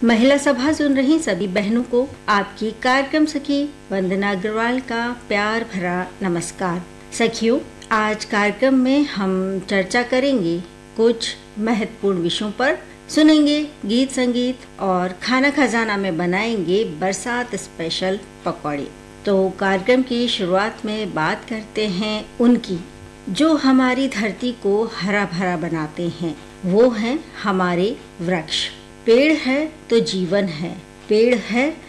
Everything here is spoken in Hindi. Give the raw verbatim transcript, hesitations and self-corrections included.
महिला सभा सुन रही सभी बहनों को आपकी कार्यक्रम सखी वंदना अग्रवाल का प्यार भरा नमस्कार। सखियों, आज कार्यक्रम में हम चर्चा करेंगे कुछ महत्वपूर्ण विषयों पर, सुनेंगे गीत संगीत और खाना खजाना में बनाएंगे बरसात स्पेशल पकौड़े। तो कार्यक्रम की शुरुआत में बात करते हैं उनकी जो हमारी धरती को हरा भरा बनाते हैं। वो हैं हमारे वृक्ष। पेड़ है तो जीवन है, पेड़ है